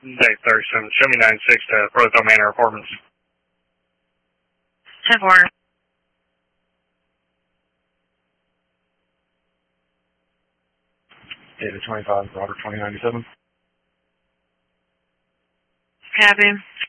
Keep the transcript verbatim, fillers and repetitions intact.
Dave Thurston, show me nine six to Proto Manor Apartments. ten four. David twenty-five, Robert twenty ninety-seven. Copy.